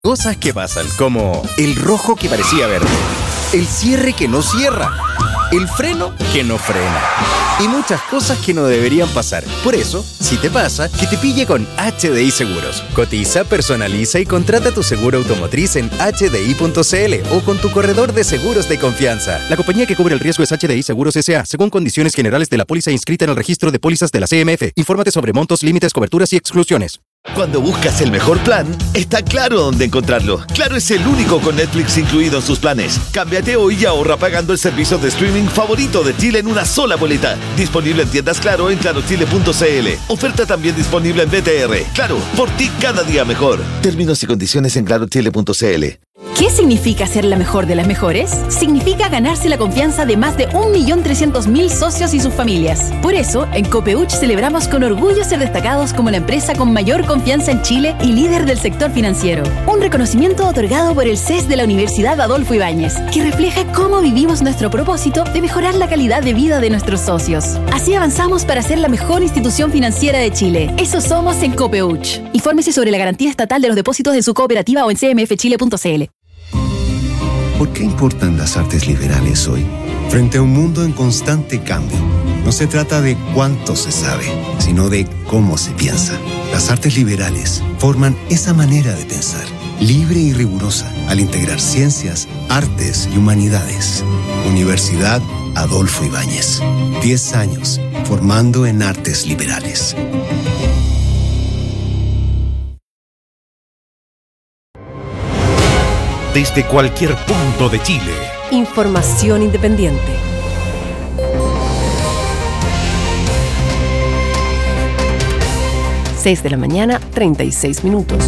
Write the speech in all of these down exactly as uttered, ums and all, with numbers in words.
Cosas que pasan, como el rojo que parecía verde, el cierre que no cierra, el freno que no frena y muchas cosas que no deberían pasar. Por eso, si te pasa, que te pille con H D I Seguros. Cotiza, personaliza y contrata tu seguro automotriz en H D I punto C L o con tu corredor de seguros de confianza. La compañía que cubre el riesgo es H D I Seguros S A, según condiciones generales de la póliza inscrita en el registro de pólizas de la C M F. Infórmate sobre montos, límites, coberturas y exclusiones. Cuando buscas el mejor plan, está claro dónde encontrarlo. Claro es el único con Netflix incluido en sus planes. Cámbiate hoy y ahorra pagando el servicio de streaming favorito de Chile en una sola boleta. Disponible en tiendas Claro en claro chile punto C L. Oferta también disponible en B T R. Claro, por ti cada día mejor. Términos y condiciones en claro chile punto C L. ¿Qué significa ser la mejor de las mejores? Significa ganarse la confianza de más de un millón trescientos mil socios y sus familias. Por eso, en Copeuch celebramos con orgullo ser destacados como la empresa con mayor confianza en Chile y líder del sector financiero. Un reconocimiento otorgado por el C E S de la Universidad Adolfo Ibáñez, que refleja cómo vivimos nuestro propósito de mejorar la calidad de vida de nuestros socios. Así avanzamos para ser la mejor institución financiera de Chile. Eso somos en Copeuch. Infórmese sobre la garantía estatal de los depósitos de su cooperativa o en c m f chile punto c l. ¿Por qué importan las artes liberales hoy? Frente a un mundo en constante cambio, no se trata de cuánto se sabe, sino de cómo se piensa. Las artes liberales forman esa manera de pensar, libre y rigurosa, al integrar ciencias, artes y humanidades. Universidad Adolfo Ibáñez. Diez años formando en artes liberales. Desde cualquier punto de Chile. Información independiente. seis de la mañana, treinta y seis minutos.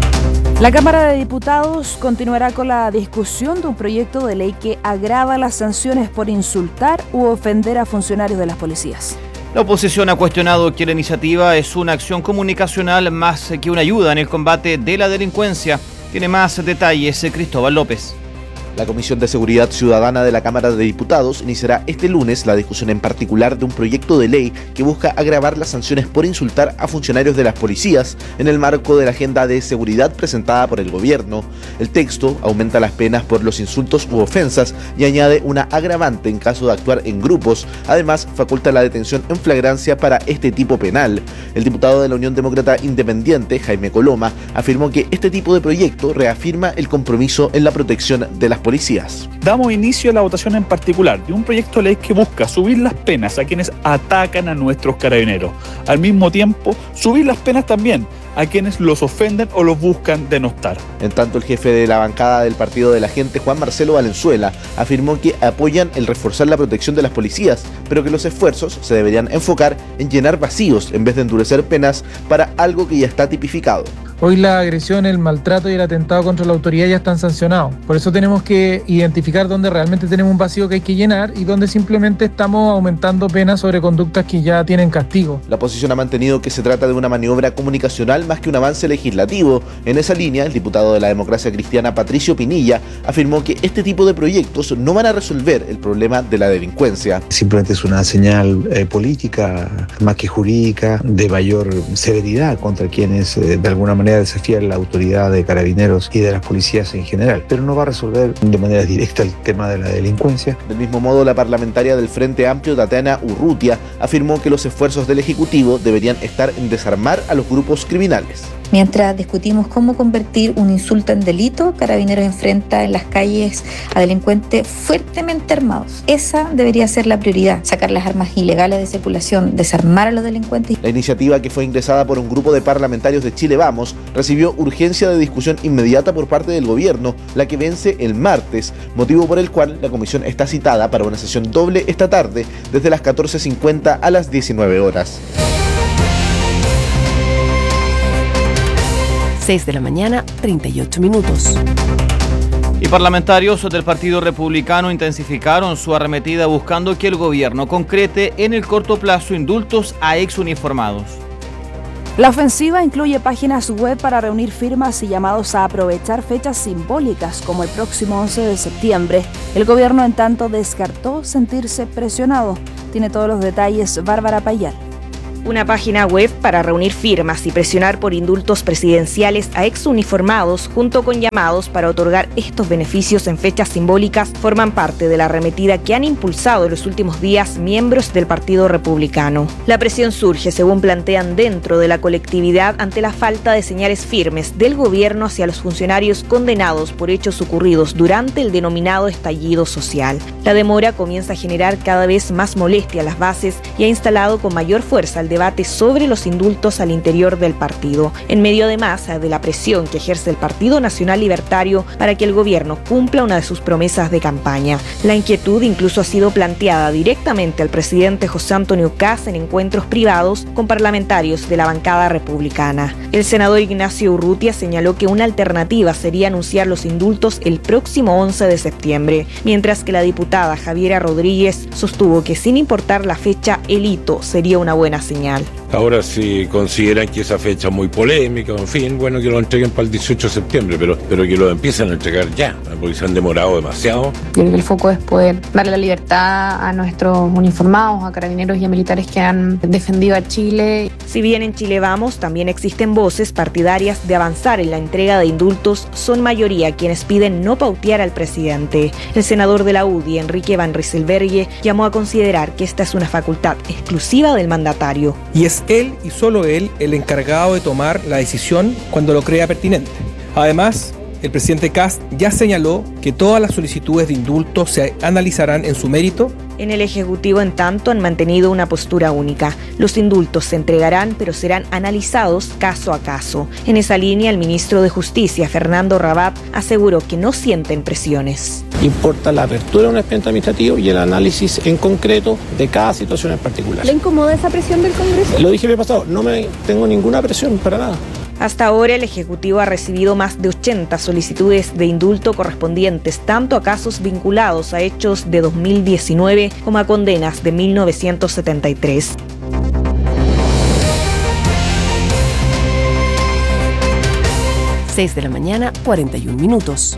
La Cámara de Diputados continuará con la discusión de un proyecto de ley que agrava las sanciones por insultar u ofender a funcionarios de las policías. La oposición ha cuestionado que la iniciativa es una acción comunicacional más que una ayuda en el combate de la delincuencia. Tiene más detalles Cristóbal López. La Comisión de Seguridad Ciudadana de la Cámara de Diputados iniciará este lunes la discusión en particular de un proyecto de ley que busca agravar las sanciones por insultar a funcionarios de las policías en el marco de la agenda de seguridad presentada por el gobierno. El texto aumenta las penas por los insultos u ofensas y añade una agravante en caso de actuar en grupos. Además, faculta la detención en flagrancia para este tipo penal. El diputado de la Unión Demócrata Independiente, Jaime Coloma, afirmó que este tipo de proyecto reafirma el compromiso en la protección de las policías. Damos inicio a la votación en particular de un proyecto de ley que busca subir las penas a quienes atacan a nuestros carabineros. Al mismo tiempo, subir las penas también a quienes los ofenden o los buscan denostar. En tanto, el jefe de la bancada del Partido de la Gente, Juan Marcelo Valenzuela, afirmó que apoyan el reforzar la protección de las policías, pero que los esfuerzos se deberían enfocar en llenar vacíos en vez de endurecer penas para algo que ya está tipificado. Hoy la agresión, el maltrato y el atentado contra la autoridad ya están sancionados. Por eso tenemos que identificar dónde realmente tenemos un vacío que hay que llenar y dónde simplemente estamos aumentando penas sobre conductas que ya tienen castigo. La oposición ha mantenido que se trata de una maniobra comunicacional más que un avance legislativo. En esa línea, el diputado de la Democracia Cristiana, Patricio Pinilla, afirmó que este tipo de proyectos no van a resolver el problema de la delincuencia. Simplemente es una señal eh, política, más que jurídica, de mayor severidad contra quienes eh, de alguna manera desafían la autoridad de carabineros y de las policías en general, pero no va a resolver de manera directa el tema de la delincuencia. Del mismo modo, la parlamentaria del Frente Amplio, Tatiana Urrutia, afirmó que los esfuerzos del Ejecutivo deberían estar en desarmar a los grupos criminales. Mientras discutimos cómo convertir un insulto en delito, Carabineros enfrenta en las calles a delincuentes fuertemente armados. Esa debería ser la prioridad, sacar las armas ilegales de circulación, desarmar a los delincuentes. La iniciativa, que fue ingresada por un grupo de parlamentarios de Chile Vamos, recibió urgencia de discusión inmediata por parte del gobierno, la que vence el martes, motivo por el cual la comisión está citada para una sesión doble esta tarde, desde las catorce cincuenta a las diecinueve horas. seis de la mañana, treinta y ocho minutos. Y parlamentarios del Partido Republicano intensificaron su arremetida buscando que el gobierno concrete en el corto plazo indultos a exuniformados. La ofensiva incluye páginas web para reunir firmas y llamados a aprovechar fechas simbólicas como el próximo once de septiembre. El gobierno, en tanto, descartó sentirse presionado. Tiene todos los detalles Bárbara Payal. Una página web para reunir firmas y presionar por indultos presidenciales a exuniformados, junto con llamados para otorgar estos beneficios en fechas simbólicas, forman parte de la arremetida que han impulsado en los últimos días miembros del Partido Republicano. La presión surge, según plantean, dentro de la colectividad ante la falta de señales firmes del gobierno hacia los funcionarios condenados por hechos ocurridos durante el denominado estallido social. La demora comienza a generar cada vez más molestia a las bases y ha instalado con mayor fuerza el debate sobre los indultos al interior del partido, en medio además de la presión que ejerce el Partido Nacional Libertario para que el gobierno cumpla una de sus promesas de campaña. La inquietud incluso ha sido planteada directamente al presidente José Antonio Kast en encuentros privados con parlamentarios de la bancada republicana. El senador Ignacio Urrutia señaló que una alternativa sería anunciar los indultos el próximo once de septiembre, mientras que la diputada Javiera Rodríguez sostuvo que sin importar la fecha, el hito sería una buena señal. Ahora, si consideran que esa fecha es muy polémica, en fin, bueno, que lo entreguen para el dieciocho de septiembre, pero, pero que lo empiecen a entregar ya, porque se han demorado demasiado. Creo que el foco es poder darle la libertad a nuestros uniformados, a carabineros y a militares que han defendido a Chile. Si bien en Chile Vamos también existen voces partidarias de avanzar en la entrega de indultos, son mayoría quienes piden no pautear al presidente. El senador de la U D I, Enrique Van Rysselberghe, llamó a considerar que esta es una facultad exclusiva del mandatario. Y es él y solo él el encargado de tomar la decisión cuando lo crea pertinente. Además, el presidente Kast ya señaló que todas las solicitudes de indulto se analizarán en su mérito. En el Ejecutivo, en tanto, han mantenido una postura única. Los indultos se entregarán, pero serán analizados caso a caso. En esa línea, el ministro de Justicia, Fernando Rabat, aseguró que no sienten presiones. Importa la apertura de un expediente administrativo y el análisis en concreto de cada situación en particular. ¿Le incomoda esa presión del Congreso? Lo dije en el pasado, no me tengo ninguna presión para nada. Hasta ahora el Ejecutivo ha recibido más de ochenta solicitudes de indulto correspondientes tanto a casos vinculados a hechos de dos mil diecinueve como a condenas de mil novecientos setenta y tres. seis de la mañana, cuarenta y un minutos.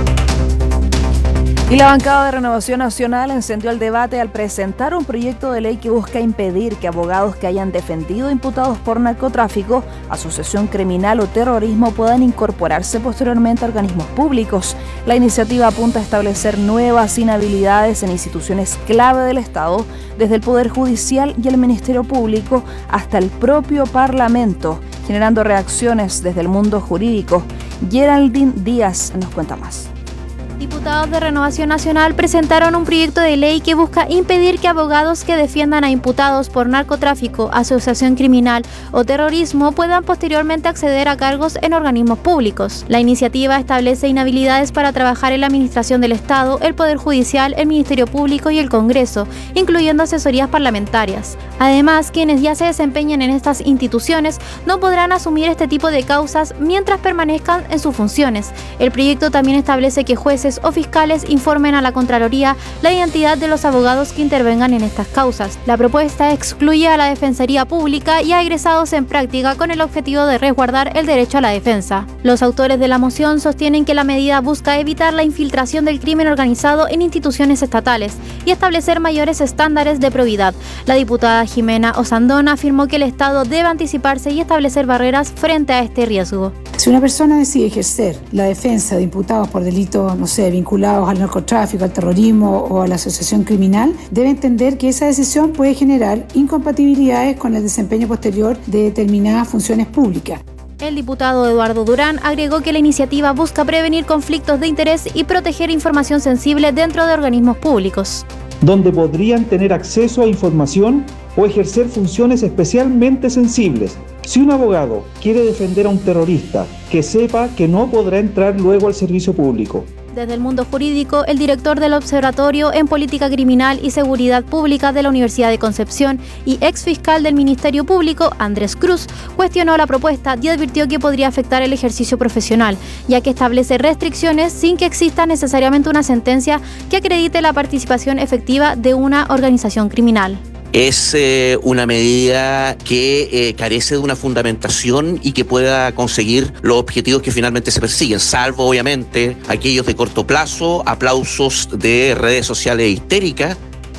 Y la bancada de Renovación Nacional encendió el debate al presentar un proyecto de ley que busca impedir que abogados que hayan defendido imputados por narcotráfico, asociación criminal o terrorismo puedan incorporarse posteriormente a organismos públicos. La iniciativa apunta a establecer nuevas inhabilidades en instituciones clave del Estado, desde el Poder Judicial y el Ministerio Público hasta el propio Parlamento, generando reacciones desde el mundo jurídico. Geraldine Díaz nos cuenta más. Diputados de Renovación Nacional presentaron un proyecto de ley que busca impedir que abogados que defiendan a imputados por narcotráfico, asociación criminal o terrorismo puedan posteriormente acceder a cargos en organismos públicos. La iniciativa establece inhabilidades para trabajar en la Administración del Estado, el Poder Judicial, el Ministerio Público y el Congreso, incluyendo asesorías parlamentarias. Además, quienes ya se desempeñan en estas instituciones no podrán asumir este tipo de causas mientras permanezcan en sus funciones. El proyecto también establece que jueces o fiscales informen a la Contraloría la identidad de los abogados que intervengan en estas causas. La propuesta excluye a la Defensoría Pública y a egresados en práctica con el objetivo de resguardar el derecho a la defensa. Los autores de la moción sostienen que la medida busca evitar la infiltración del crimen organizado en instituciones estatales y establecer mayores estándares de probidad. La diputada Jimena Osandona afirmó que el Estado debe anticiparse y establecer barreras frente a este riesgo. Si una persona decide ejercer la defensa de imputados por delitos, no sé, vinculados al narcotráfico, al terrorismo o a la asociación criminal, debe entender que esa decisión puede generar incompatibilidades con el desempeño posterior de determinadas funciones públicas. El diputado Eduardo Durán agregó que la iniciativa busca prevenir conflictos de interés y proteger información sensible dentro de organismos públicos, donde podrían tener acceso a información o ejercer funciones especialmente sensibles. Si un abogado quiere defender a un terrorista, que sepa que no podrá entrar luego al servicio público. Desde el mundo jurídico, el director del Observatorio en Política Criminal y Seguridad Pública de la Universidad de Concepción y ex fiscal del Ministerio Público, Andrés Cruz, cuestionó la propuesta y advirtió que podría afectar el ejercicio profesional, ya que establece restricciones sin que exista necesariamente una sentencia que acredite la participación efectiva de una organización criminal. Es eh, una medida que eh, carece de una fundamentación y que pueda conseguir los objetivos que finalmente se persiguen, salvo obviamente aquellos de corto plazo, aplausos de redes sociales histéricas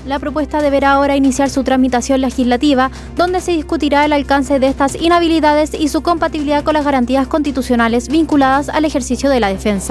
La propuesta deberá ahora iniciar su tramitación legislativa, donde se discutirá el alcance de estas inhabilidades y su compatibilidad con las garantías constitucionales vinculadas al ejercicio de la defensa.